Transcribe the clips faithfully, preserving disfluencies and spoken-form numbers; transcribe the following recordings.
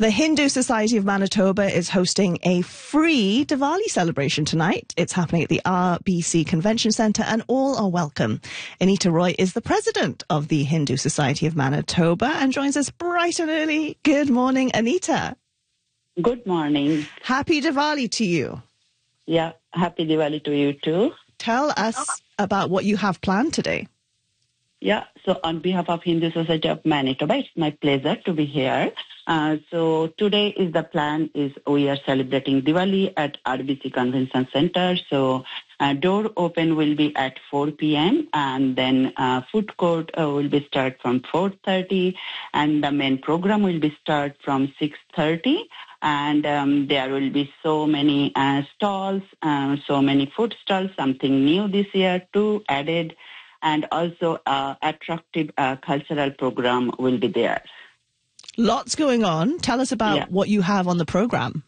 The Hindu Society of Manitoba is hosting a free Diwali celebration tonight. It's happening at the R B C Convention Centre and all are welcome. Anita Roy is the president of the Hindu Society of Manitoba and joins us bright and early. Good morning, Anita. Good morning. Happy Diwali to you. Yeah, happy Diwali to you too. Tell us about what you have planned today. Yeah, so on behalf of Hindu Society of Manitoba, it's my pleasure to be here. Uh, so today is the plan is we are celebrating Diwali at R B C Convention Center. So uh, door open will be at four p.m. and then uh, food court uh, will be start from four thirty and the main program will be start from six thirty. And um, there will be so many uh, stalls, uh, so many food stalls, something new this year too added. And also uh, attractive uh, cultural program will be there. Lots going on. Tell us about yeah. what you have on the program.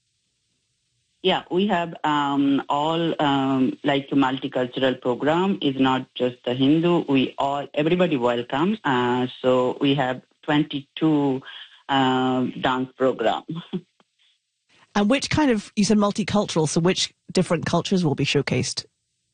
Yeah, we have um, all um, like multicultural program. Is not just the Hindu. We all everybody welcome. Uh, so we have twenty-two uh, dance program. And which kind of, you said multicultural, so which different cultures will be showcased?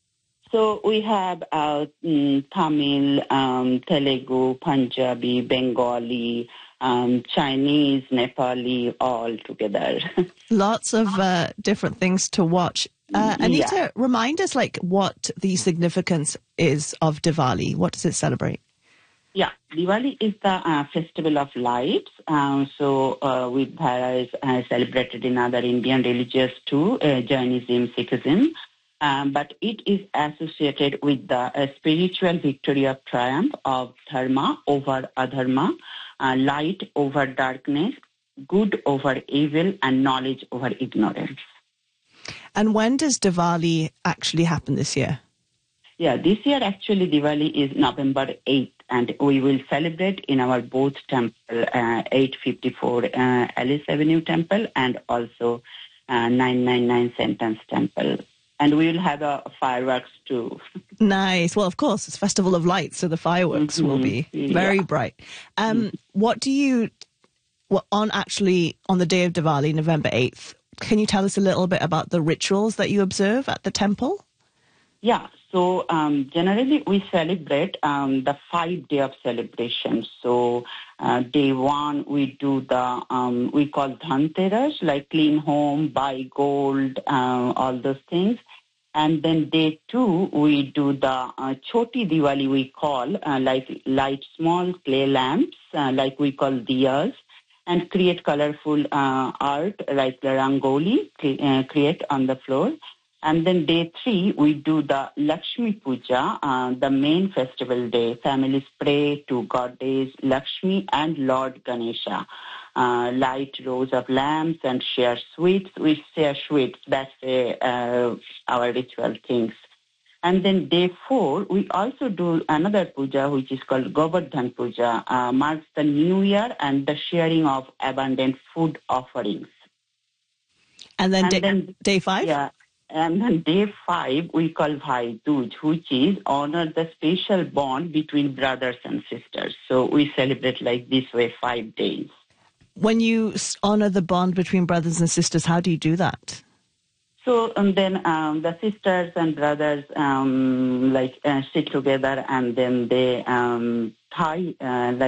So we have uh, mm, Tamil, um, Telugu, Punjabi, Bengali, um, Chinese, Nepali, all together. Lots of uh, different things to watch. Uh, Anita, yeah. remind us like what the significance is of Diwali. What does it celebrate? Yeah, Diwali is the uh, festival of lights. Um, so uh, with Bharat uh, celebrated in other Indian religions too, uh, Jainism, Sikhism. Um, but it is associated with the uh, spiritual victory of triumph of dharma over adharma, uh, light over darkness, good over evil, and knowledge over ignorance. And when does Diwali actually happen this year? Yeah, this year actually Diwali is November eighth, and we will celebrate in our both temple, uh, eight fifty-four uh, Alice Avenue Temple and also uh, nine ninety-nine Sentence Temple. And we will have a fireworks too. Nice. Well, of course, it's Festival of Lights, so the fireworks mm-hmm. will be very yeah. bright. Um, mm-hmm. What do you, well, on actually, on the day of Diwali, November eighth, can you tell us a little bit about the rituals that you observe at the temple? Yeah. So um, generally we celebrate um, the five day of celebration. So uh, day one we do the, um, we call Dhanteras, like clean home, buy gold, uh, all those things. And then day two we do the uh, Choti Diwali we call, uh, like light small clay lamps, uh, like we call diyas, and create colorful uh, art like the rangoli, cre- uh, create on the floor. And then day three, we do the Lakshmi Puja, uh, the main festival day. Families pray to Goddess Lakshmi and Lord Ganesha. Uh, light rows of lamps and share sweets. We share sweets. That's uh, our ritual things. And then day four, we also do another puja, which is called Govardhan Puja, uh, marks the new year and the sharing of abundant food offerings. And then, and day, then day five? Yeah. And then day five, we call Bhai Dooj, which is honor the special bond between brothers and sisters. So we celebrate like this way five days. When you honor the bond between brothers and sisters, how do you do that? So and then um, the sisters and brothers um, like uh, sit together and then they um, tie uh, like